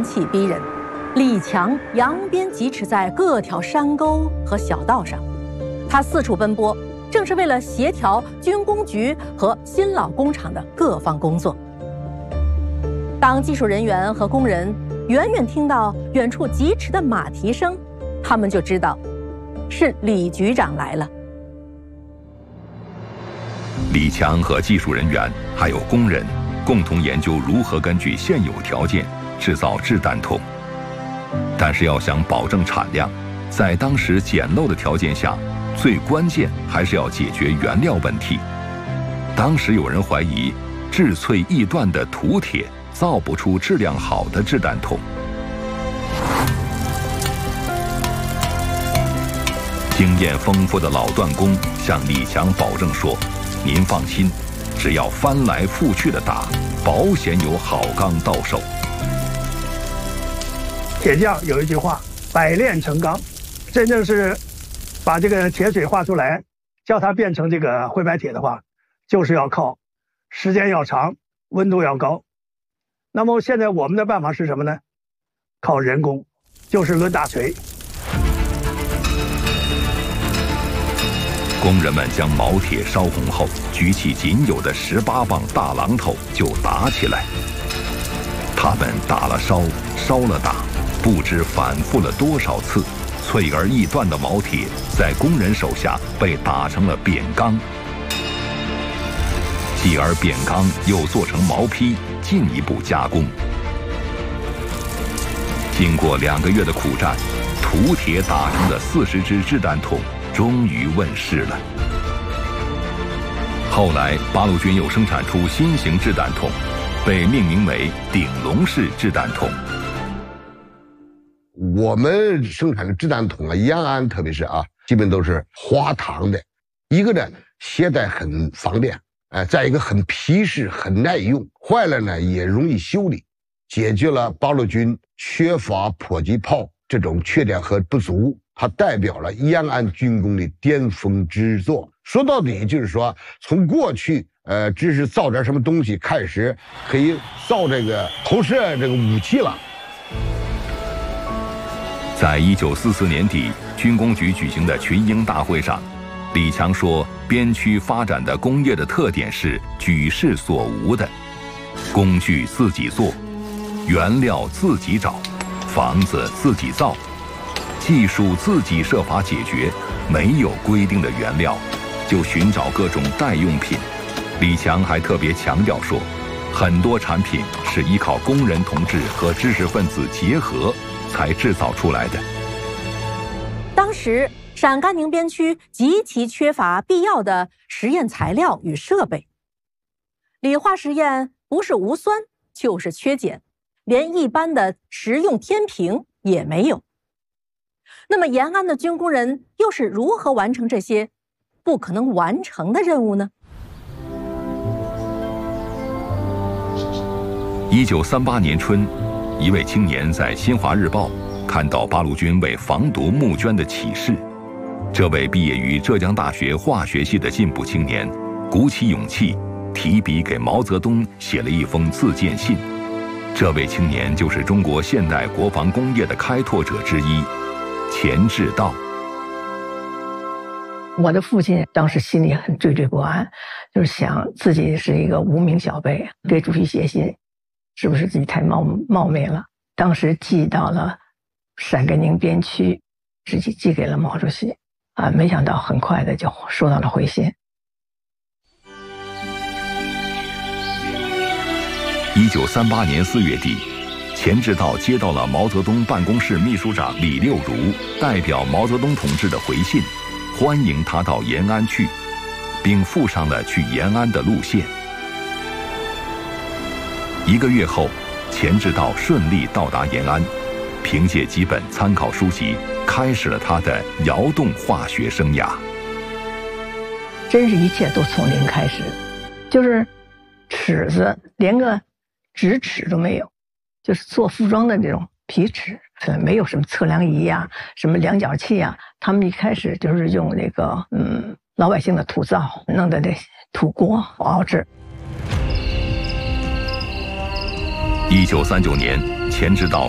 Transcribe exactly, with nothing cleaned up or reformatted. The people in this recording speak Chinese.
神气逼人。李强扬鞭疾驰在各条山沟和小道上，他四处奔波，正是为了协调军工局和新老工厂的各方工作。当技术人员和工人远远听到远处疾驰的马蹄声，他们就知道是李局长来了。 李强和技术人员还有工人共同研究如何根据现有条件制造掷弹筒，但是要想保证产量，在当时简陋的条件下，最关键还是要解决原料问题。当时有人怀疑质脆易断的土铁造不出质量好的掷弹筒。经验丰富的老锻工向李强保证说，您放心，只要翻来覆去的打，保险有好钢到手。 铁匠有一句话，百炼成钢，真正是把这个铁水化出来，叫它变成这个灰白铁的话，就是要靠时间要长，温度要高。那么现在我们的办法是什么呢？靠人工，就是抡大锤。 工人们将毛铁烧红后，举起仅有的十八磅大榔头就打起来。他们打了烧，烧了打，不知反复了多少次，脆而易断的毛铁在工人手下被打成了扁钢，继而扁钢又做成毛坯，进一步加工。经过两个月的苦战，土铁打成的四十支掷弹筒终于问世了。后来，八路军又生产出新型掷弹筒，被命名为顶笼式掷弹筒。 我们生产的掷弹筒啊，延安特别是啊，基本都是滑膛的。一个呢，携带很方便，哎，再一个很皮实、很耐用，坏了呢也容易修理，解决了八路军缺乏迫击炮这种缺点和不足。它代表了延安军工的巅峰之作。说到底就是说，从过去呃只是造点什么东西开始，可以造这个投射这个武器了。 在一九四四年底，军工局举行的群英大会上，李强说，边区发展的工业的特点是举世所无的，工具自己做，原料自己找，房子自己造，技术自己设法解决，没有规定的原料，就寻找各种代用品。李强还特别强调说，很多产品是依靠工人同志和知识分子结合才制造出来的。 当时陕甘宁边区极其缺乏必要的实验材料与设备，理化实验不是无酸就是缺碱，连一般的实用天平也没有。那么延安的军工人又是如何完成这些不可能完成的任务呢？ 一九三八年春，一位青年在《新华日报》看到八路军为防毒募捐的启事。这位毕业于浙江大学化学系的进步青年，鼓起勇气，提笔给毛泽东写了一封自荐信。这位青年就是中国现代国防工业的开拓者之一，钱志道。 我的父亲当时心里很惴惴不安，就是想自己是一个无名小辈，给主席写信，是不是自己太冒冒昧了？当时寄到了陕甘宁边区，直接寄给了毛主席，啊，没想到很快的就收到了回信。 一九三八年四月底，钱志道接到了毛泽东办公室秘书长李六如代表毛泽东同志的回信，欢迎他到延安去，并附上了去延安的路线。一个月后，钱志道顺利到达延安，凭借几本参考书籍，开始了他的窑洞化学生涯。 真是一切都从零开始，就是尺子连个直尺都没有，就是做服装的这种皮尺，没有什么测量仪呀、什么量角器呀。他们一开始就是用那个嗯老百姓的土灶弄的这土锅熬制。 一九三九年，钱志道